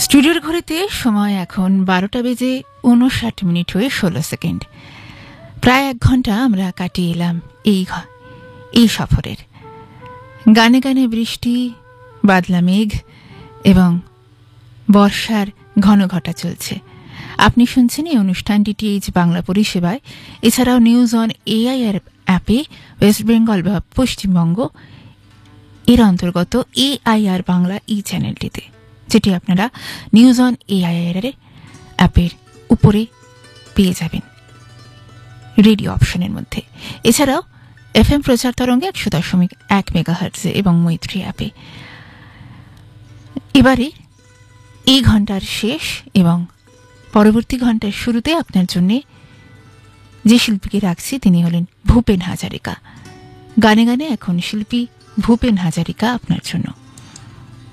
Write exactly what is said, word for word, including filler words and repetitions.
স্টুডিওর ঘড়িতে সময় এখন বারোটা বেজে উনষাট মিনিট হয়ে ষোলো সেকেন্ড। প্রায় এক ঘন্টা আমরা কাটিয়ে এলাম এই এই সফরের। গানে গানে বৃষ্টি, বাদলা মেঘ এবং বর্ষার ঘন ঘটা চলছে। আপনি শুনছেন এই অনুষ্ঠানটি টিএইচ বাংলা পরিষেবায়, এছাড়াও নিউজ অন এআইআর অ্যাপে ওয়েস্ট বেঙ্গল বা পশ্চিমবঙ্গ এর অন্তর্গত এআইআর বাংলা ই চ্যানেলটিতে, যেটি আপনারা নিউজ অন এআইআর অ্যাপের উপরে পেয়ে যাবেন রেডিও অপশনের মধ্যে। এছাড়াও এফ এম প্রচার তরঙ্গে একশো দশমিক এক মেগাহার্টজে এবং মৈত্রী অ্যাপে। এবারে এই ঘন্টার শেষ এবং পরবর্তী ঘন্টার শুরুতে আপনার জন্য যে শিল্পীকে রাখছি তিনি হলেন ভূপেন হাজারিকা। গানে গানে এখন শিল্পী ভূপেন হাজারিকা আপনার জন্য।